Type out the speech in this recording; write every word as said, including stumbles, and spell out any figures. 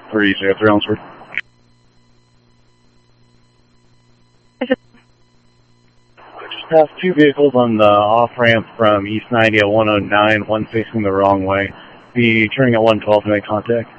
three zero three Ellensworth. I just passed two vehicles on the off-ramp from East ninety at one oh nine, one facing the wrong way. Be turning at one twelve to make contact.